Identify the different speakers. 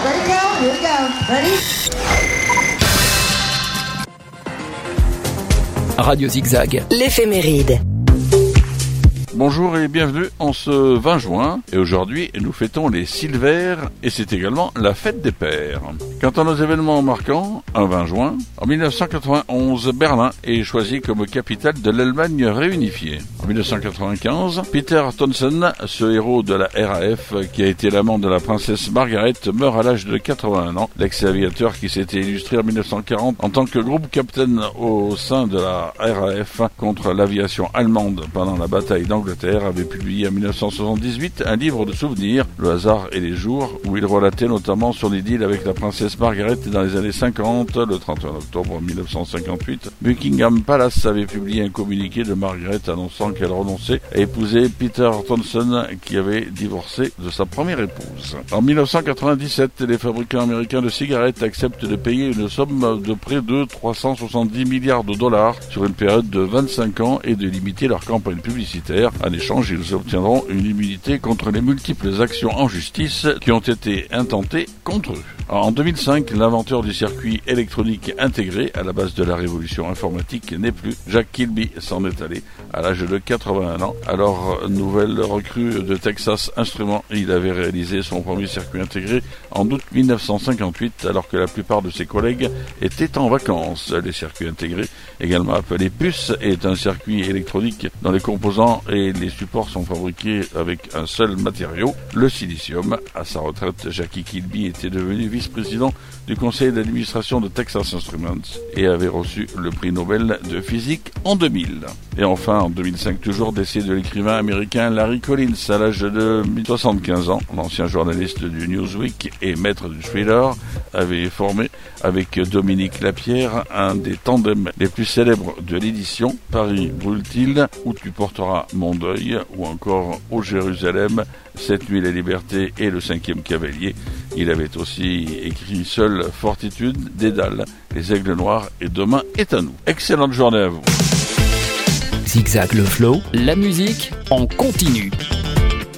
Speaker 1: Ready, go? Here we go. Ready?
Speaker 2: Radio Zigzag.
Speaker 3: L'éphéméride.
Speaker 4: Bonjour et bienvenue en ce 20 juin. Et aujourd'hui, nous fêtons les Silvères et c'est également la fête des pères. Quant à nos événements marquants, un 20 juin, en 1991, Berlin est choisi comme capitale de l'Allemagne réunifiée. En 1995, Peter Townsend, ce héros de la RAF qui a été l'amant de la princesse Margaret, meurt à l'âge de 81 ans. L'ex-aviateur qui s'était illustré en 1940 en tant que groupe capitaine au sein de la RAF contre l'aviation allemande pendant la bataille d'Angleterre avait publié en 1978 un livre de souvenirs, Le hasard et les jours, où il relatait notamment son idylle avec la princesse Margaret dans les années 50. Le 31 octobre 1958, Buckingham Palace avait publié un communiqué de Margaret annonçant qu'elle renonçait à épouser Peter Townsend qui avait divorcé de sa première épouse. En 1997, les fabricants américains de cigarettes acceptent de payer une somme de près de 370 milliards de dollars sur une période de 25 ans et de limiter leur campagne publicitaire. En échange, ils obtiendront une immunité contre les multiples actions en justice qui ont été intentées contre eux. En 2005, l'inventeur du circuit électronique intégré à la base de la révolution informatique n'est plus. Jack Kilby s'en est allé à l'âge de 81 ans. Alors, nouvelle recrue de Texas Instruments, il avait réalisé son premier circuit intégré en août 1958 alors que la plupart de ses collègues étaient en vacances. Les circuits intégrés, également appelés puces, est un circuit électronique dont les composants et les supports sont fabriqués avec un seul matériau, le silicium. À sa retraite, Jackie Kilby était devenu vice-président du conseil d'administration de Texas Instruments et avait reçu le prix Nobel de physique en 2000. Et enfin, en 2005 toujours, décès de l'écrivain américain Larry Collins à l'âge de 75 ans. L'ancien journaliste du Newsweek et maître du thriller avait formé avec Dominique Lapierre un des tandems les plus célèbres de l'édition, Paris brûle-t-il, Où tu porteras mon deuil, ou encore Au Jérusalem, Cette nuit la liberté et Le cinquième cavalier. Il avait aussi écrit seul Fortitude, Dédale, Les aigles noirs et Demain est à nous. Excellente journée à vous.
Speaker 2: Zigzag le flow, la musique en continu.